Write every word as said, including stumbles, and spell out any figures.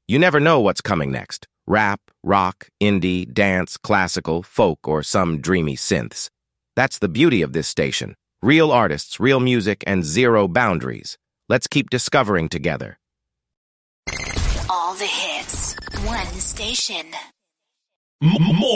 You never know what's coming next. Rap, rock, indie, dance, classical, folk, or some dreamy synths. That's the beauty of this station. Real artists, real music, and zero boundaries. Let's keep discovering together. All the hits. One station. M- more.